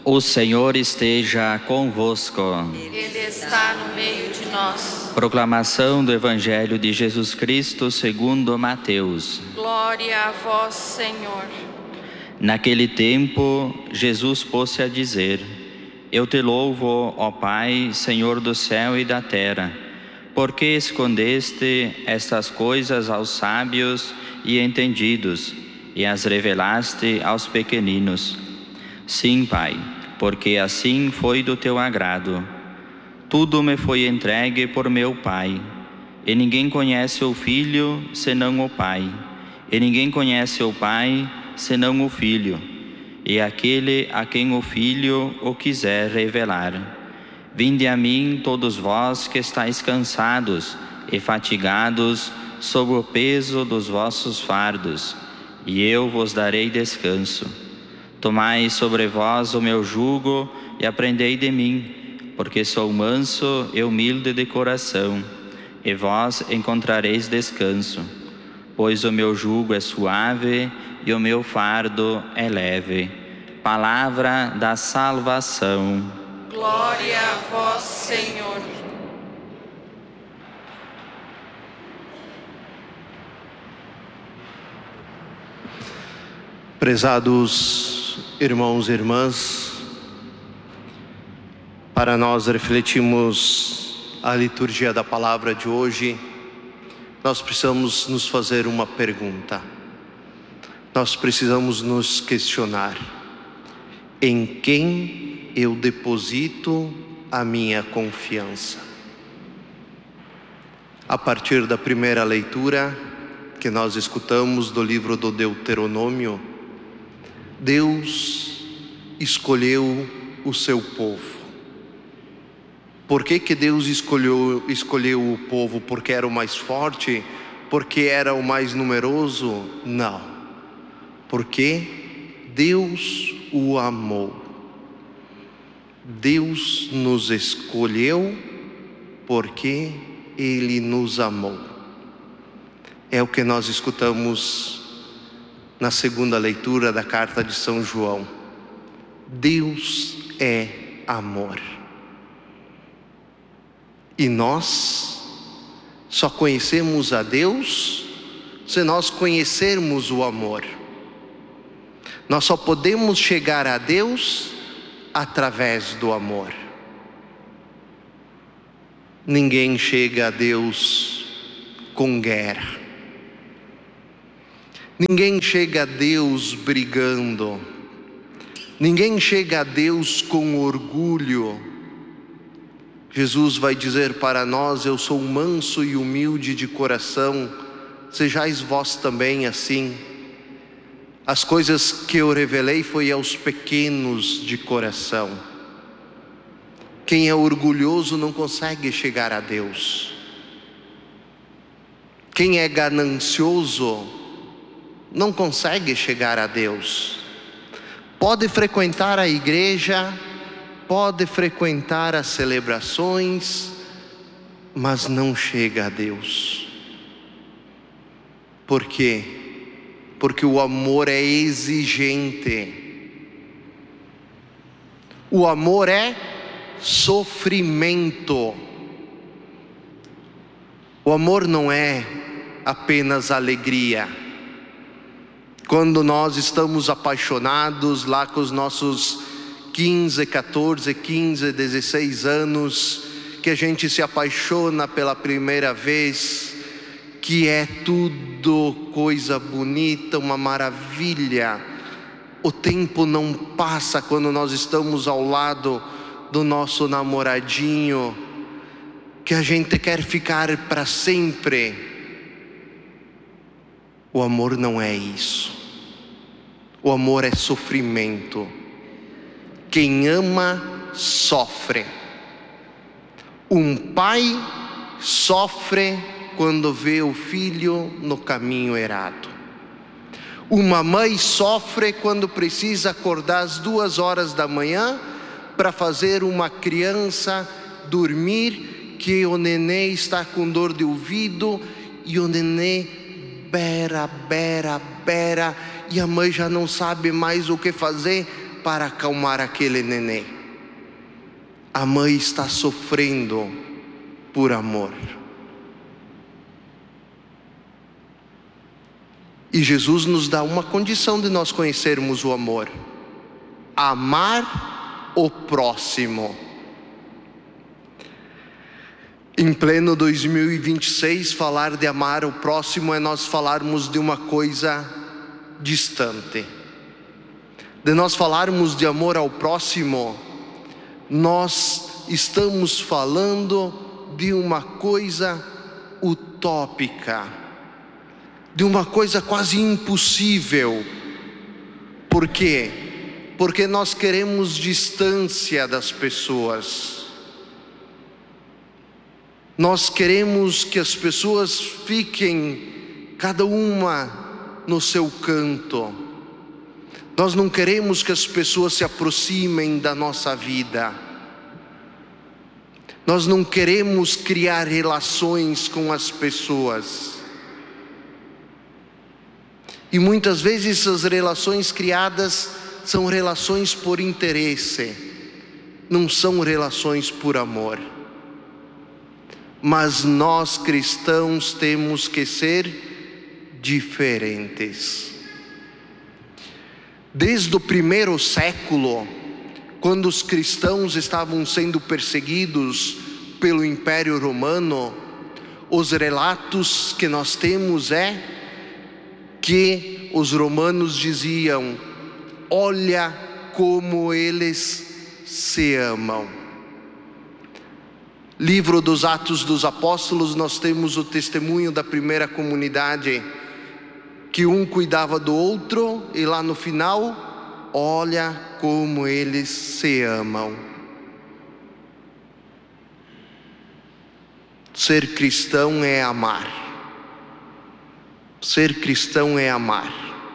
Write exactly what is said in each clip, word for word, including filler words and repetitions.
O Senhor esteja convosco. Ele está no meio de nós. Proclamação do Evangelho de Jesus Cristo segundo Mateus. Glória a vós, Senhor. Naquele tempo, Jesus pôs-se a dizer: Eu te louvo, ó Pai, Senhor do céu e da terra, porque escondeste estas coisas aos sábios e entendidos e as revelaste aos pequeninos. Sim, Pai, porque assim foi do teu agrado. Tudo me foi entregue por meu Pai, e ninguém conhece o Filho senão o Pai, e ninguém conhece o Pai senão o Filho, e aquele a quem o Filho o quiser revelar. Vinde a mim todos vós que estáis cansados e fatigados sob o peso dos vossos fardos, e eu vos darei descanso. Tomai sobre vós o meu jugo e aprendei de mim, porque sou manso e humilde de coração, e vós encontrareis descanso. Pois o meu jugo é suave e o meu fardo é leve. Palavra da salvação. Glória a vós, Senhor. Prezados irmãos e irmãs, para nós refletirmos a liturgia da palavra de hoje, nós precisamos nos fazer uma pergunta. Nós precisamos nos questionar: em quem eu deposito a minha confiança? A partir da primeira leitura que nós escutamos do livro do Deuteronômio, Deus escolheu o seu povo. Por que que Deus escolheu, escolheu o povo? Porque era o mais forte? Porque era o mais numeroso? Não. Porque Deus o amou. Deus nos escolheu porque Ele nos amou. É o que nós escutamos na segunda leitura da carta de São João. Deus é amor. E nós só conhecemos a Deus se nós conhecermos o amor. Nós só podemos chegar a Deus através do amor. Ninguém chega a Deus com guerra. Ninguém chega a Deus brigando. Ninguém chega a Deus com orgulho. Jesus vai dizer para nós: eu sou manso e humilde de coração, sejais vós também assim. As coisas que eu revelei foi aos pequenos de coração. Quem é orgulhoso não consegue chegar a Deus. Quem é ganancioso não consegue chegar a Deus. Pode frequentar a igreja, pode frequentar as celebrações, mas não chega a Deus. Por quê? Porque o amor é exigente. O amor é sofrimento. O amor não é apenas alegria. Quando nós estamos apaixonados lá com os nossos quinze, quatorze, quinze, dezesseis anos, que a gente se apaixona pela primeira vez, que é tudo coisa bonita, uma maravilha. O tempo não passa quando nós estamos ao lado do nosso namoradinho, que a gente quer ficar para sempre. O amor não é isso. O amor é sofrimento. Quem ama, sofre. Um pai sofre quando vê o filho no caminho errado. Uma mãe sofre quando precisa acordar às duas horas da manhã para fazer uma criança dormir, que o nenê está com dor de ouvido e o nenê bera, bera, bera, e a mãe já não sabe mais o que fazer, para acalmar aquele nenê. A mãe está sofrendo por amor. E Jesus nos dá uma condição de nós conhecermos o amor: amar o próximo. Em pleno dois mil e vinte e seis, falar de amar o próximo é nós falarmos de uma coisa distante. De nós falarmos de amor ao próximo, nós estamos falando de uma coisa utópica, de uma coisa quase impossível. Por quê? Porque nós queremos distância das pessoas. Nós queremos que as pessoas fiquem cada uma no seu canto. Nós não queremos que as pessoas se aproximem da nossa vida. Nós não queremos criar relações com as pessoas. E muitas vezes essas relações criadas são relações por interesse, não são relações por amor. Mas nós cristãos temos que ser diferentes. Desde o primeiro século, quando os cristãos estavam sendo perseguidos pelo Império Romano, os relatos que nós temos é que os romanos diziam: olha como eles se amam. Livro dos Atos dos Apóstolos, nós temos o testemunho da primeira comunidade, que um cuidava do outro, e lá no final, olha como eles se amam. Ser cristão é amar. Ser cristão é amar.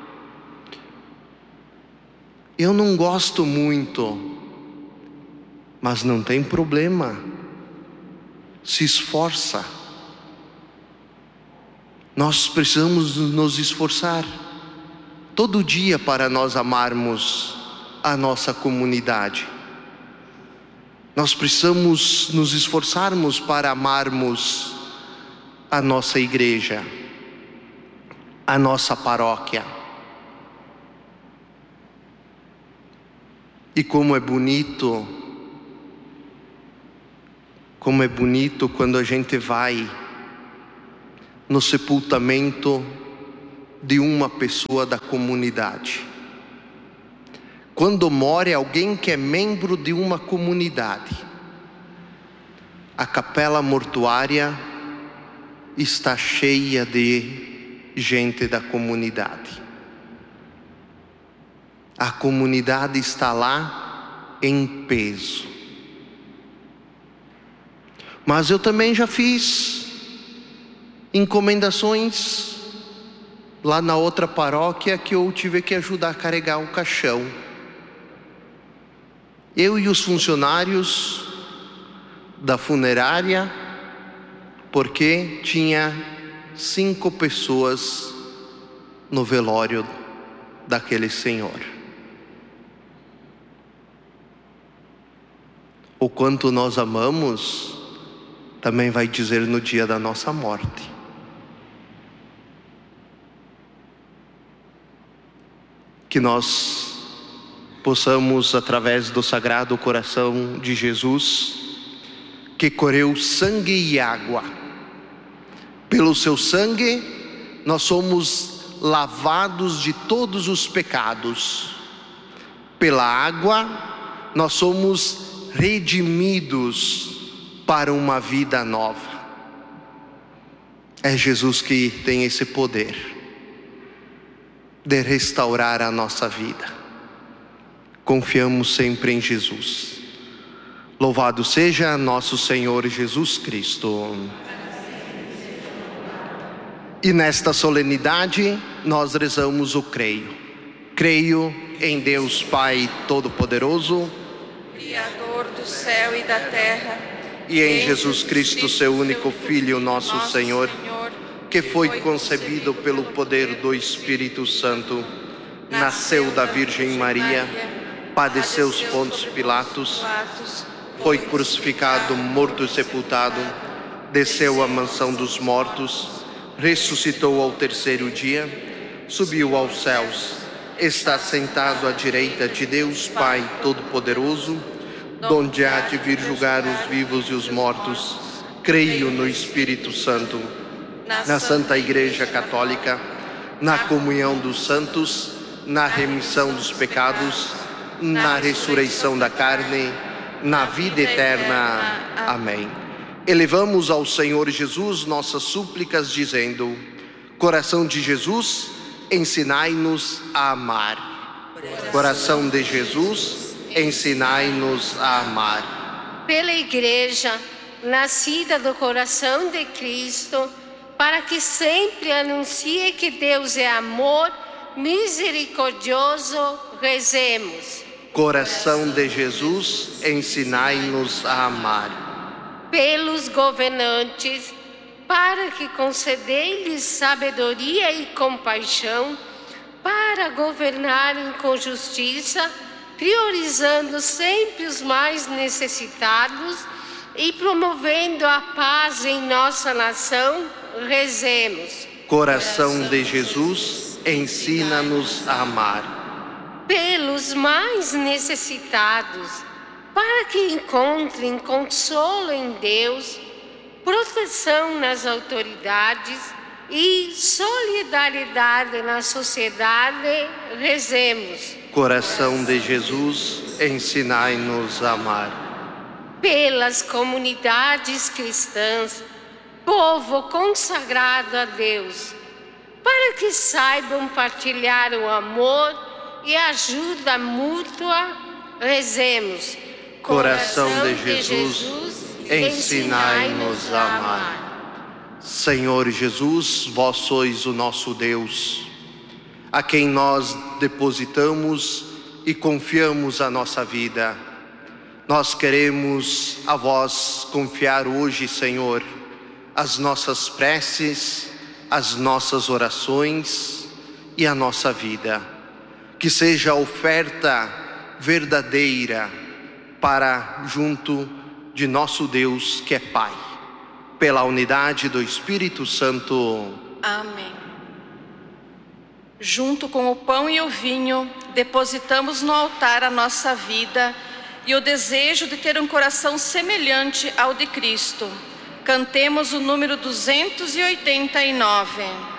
Eu não gosto muito, mas não tem problema. Se esforça. Nós precisamos nos esforçar todo dia para nós amarmos a nossa comunidade. Nós precisamos nos esforçarmos para amarmos a nossa igreja, a nossa paróquia. E como é bonito, como é bonito quando a gente vai no sepultamento de uma pessoa da comunidade. Quando morre alguém que é membro de uma comunidade, a capela mortuária está cheia de gente da comunidade. A comunidade está lá em peso. Mas eu também já fiz encomendações lá na outra paróquia que eu tive que ajudar a carregar o caixão. Eu e os funcionários da funerária, porque tinha cinco pessoas no velório daquele senhor. O quanto nós amamos também vai dizer no dia da nossa morte. Que nós possamos, através do Sagrado Coração de Jesus, que correu sangue e água, pelo seu sangue nós somos lavados de todos os pecados, pela água nós somos redimidos para uma vida nova. É Jesus que tem esse poder de restaurar a nossa vida. Confiamos sempre em Jesus. Louvado seja nosso Senhor Jesus Cristo. E nesta solenidade nós rezamos o creio. Creio em Deus Pai Todo-Poderoso, Criador do céu e da terra, e em Jesus Cristo, seu único Filho, nosso Senhor, que foi concebido pelo poder do Espírito Santo, nasceu da Virgem Maria, padeceu os Pôncio Pilatos, foi crucificado, morto e sepultado, desceu à mansão dos mortos, ressuscitou ao terceiro dia, subiu aos céus, está sentado à direita de Deus Pai Todo-Poderoso, donde há de vir julgar os vivos e os mortos. Creio no Espírito Santo, na Santa Igreja Católica, na comunhão dos santos, na remissão dos pecados, na ressurreição da carne, na vida eterna. Amém. Elevamos ao Senhor Jesus nossas súplicas, dizendo: coração de Jesus, ensinai-nos a amar. Coração de Jesus, ensinai-nos a amar. Pela Igreja, nascida do coração de Cristo, para que sempre anuncie que Deus é amor, misericordioso, rezemos. Coração de Jesus, ensinai-nos a amar. Pelos governantes, para que concedei-lhes sabedoria e compaixão, para governarem com justiça, priorizando sempre os mais necessitados e promovendo a paz em nossa nação, rezemos. Coração de Jesus, ensina-nos a amar. Pelos mais necessitados, para que encontrem consolo em Deus, proteção nas autoridades e solidariedade na sociedade, rezemos. Coração de Jesus, ensinai-nos a amar. Pelas comunidades cristãs, povo consagrado a Deus, para que saibam partilhar o amor e a ajuda mútua, rezemos. Coração de Jesus, ensinai-nos a amar. Senhor Jesus, vós sois o nosso Deus, a quem nós depositamos e confiamos a nossa vida. Nós queremos a vós confiar hoje, Senhor, as nossas preces, as nossas orações e a nossa vida. Que seja a oferta verdadeira para junto de nosso Deus, que é Pai, pela unidade do Espírito Santo. Amém. Junto com o pão e o vinho, depositamos no altar a nossa vida e o desejo de ter um coração semelhante ao de Cristo. Cantemos o número duzentos e oitenta e nove.